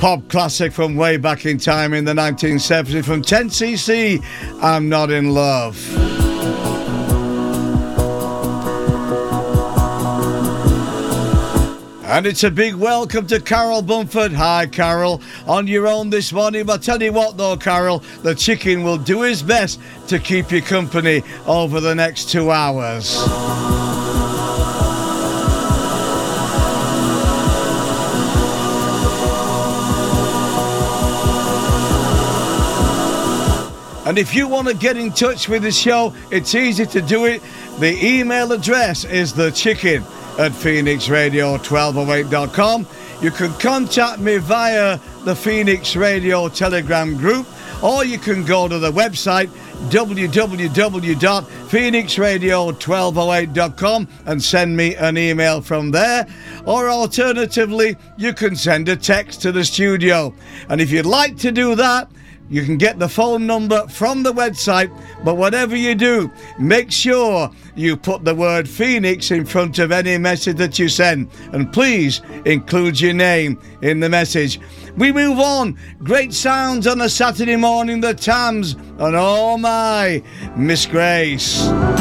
pop classic from way back in time in the 1970s from 10cc, I'm Not in Love. And it's a big welcome to Carol Bumford. Hi, Carol. On your own this morning. But tell you what, though, Carol, the chicken will do his best to keep you company over the next 2 hours. And if you want to get in touch with the show, it's easy to do it. The email address is thechicken@phoenixradio1208.com. You can contact me via the Phoenix Radio Telegram group, or you can go to the website www.phoenixradio1208.com and send me an email from there. Or alternatively, you can send a text to the studio. And if you'd like to do that, you can get the phone number from the website, but whatever you do, make sure you put the word Phoenix in front of any message that you send. And please include your name in the message. We move on. Great sounds on a Saturday morning, the Tams, and oh my, Miss Grace.